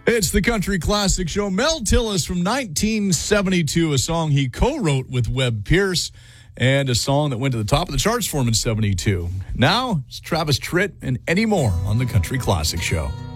It's the Country Classic Show. Mel Tillis from 1972, a song he co-wrote with Webb Pierce, and a song that went to the top of the charts for him in 72. Now, it's Travis Tritt and Eddie Moore on the Country Classic Show.